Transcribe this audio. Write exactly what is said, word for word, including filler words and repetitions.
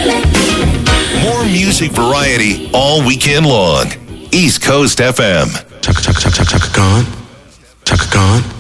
More music variety all weekend long. East Coast F M. Chaka, chaka, chaka, chaka, gone. Chaka, gone.